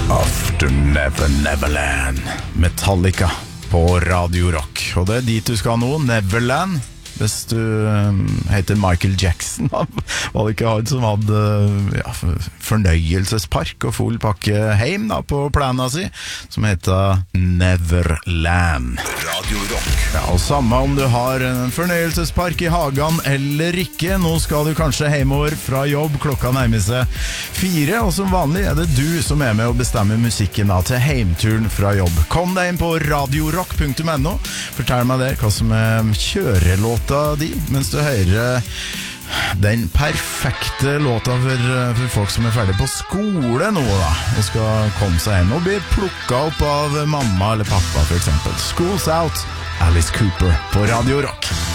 After Never Neverland, Metallica på Radio Rock. Og det dit du skal nå, Neverland. Hvis du heter Michael Jackson, var det ikke han som hadde fornøyelsespark og full pakke heim da, på plana si, som heter Neverland. Radio Rock. Ja, og samme om du har en fornøyelsespark i hagen eller ikke, nå skal du kanskje hjemover fra jobb, klokka nærmer seg 4, og som vanlig det du som med å bestemme musikken da, til heimturen fra jobb. Kom deg inn på radiorock.no, fortell meg der hva som kjørelåt di, mens du hører den perfekte låta for folk som ferdig på skole nå da, og skal komme seg hjem og bli plukket opp av mamma eller pappa for eksempel. School's Out, Alice Cooper på Radio Rock.